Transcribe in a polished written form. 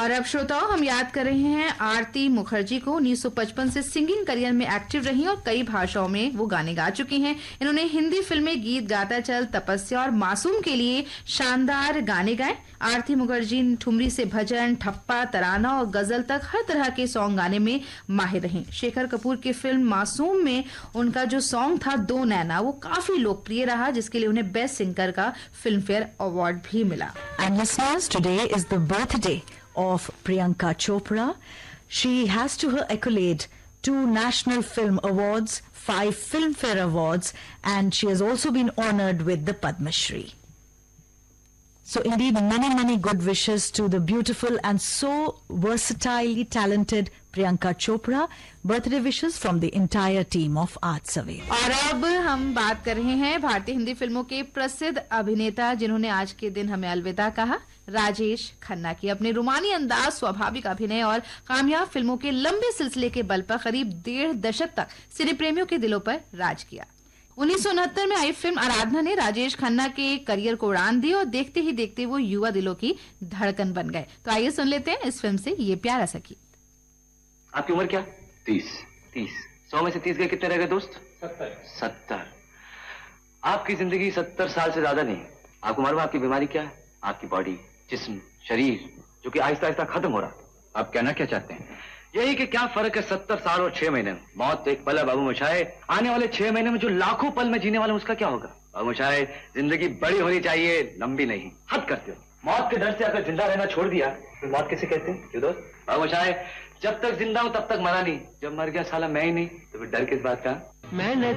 और अब श्रोताओं, हम याद कर रहे हैं आरती मुखर्जी को। 1955 से सिंगिंग करियर में एक्टिव रही और कई भाषाओं में वो गाने गा चुकी हैं। इन्होंने हिंदी फिल्में गीत गाता चल, तपस्या और मासूम के लिए शानदार गाने गाए। आरती मुखर्जी ठुमरी से भजन, ठप्पा, तराना और गजल तक हर तरह के सॉन्ग गाने में माहिर रहीं। शेखर कपूर की फिल्म मासूम में उनका जो सॉन्ग था दो नैना, वो काफी लोकप्रिय रहा, जिसके लिए उन्हें बेस्ट सिंगर का फिल्म फेयर अवार्ड भी मिला। And listeners, today is the birthday of Priyanka Chopra. She has to her accolade 2 National Film Awards, 5 Filmfare Awards, and she has also been honored with the Padma Shri. So indeed, many good wishes to the beautiful and so versatilely talented Priyanka Chopra. Birthday wishes from the entire team of Aaj Savera. और अब हम बात कर रहे हैं भारतीय हिंदी फिल्मों के प्रसिद्ध अभिनेता जिन्होंने आज के दिन हमें अलविदा कहा, राजेश खन्ना की। अपने रुमानी अंदाज, स्वाभाविक अभिनय और कामयाब फिल्मों के लंबे सिलसिले के बल पर करीब 1.5 दशक तक सिने प्रेमियों के दिलों पर राज किया। 1969 में आई फिल्म आराधना ने राजेश खन्ना के करियर को उड़ान दी और देखते ही देखते वो युवा दिलों की धड़कन बन गए। तो आइए सुन लेते हैं इस फिल्म से ये प्यारा सा गीत। आपकी उम्र क्या? 30। 100 में से 30 गए, कितने रह गए दोस्त? 70। आपकी जिंदगी 70 साल से ज्यादा नहीं। आपको मालूम है आपकी बीमारी क्या है? आपकी बॉडी, जिस्म, शरीर जो कि आहिस्ता आहिस्ता खत्म हो रहा। आप कहना क्या चाहते हैं? यही कि क्या फर्क है 70 साल और 6 महीने में। मौत एक पल है बाबू मोशाय। आने वाले 6 महीने में जो लाखों पल में जीने वाले उसका क्या होगा? बाबू मोशाय, जिंदगी बड़ी होनी चाहिए, लंबी नहीं। हद करते हो। मौत के डर से अगर जिंदा रहना छोड़ दिया तो मौत किसे कहते हैं? क्यों दोस्त? बाबू मोशाय, जब तक जिंदा हूं तब तक मरा नहीं, जब मर गया साला मैं ही नहीं, तो फिर डर किस बात का? मैंने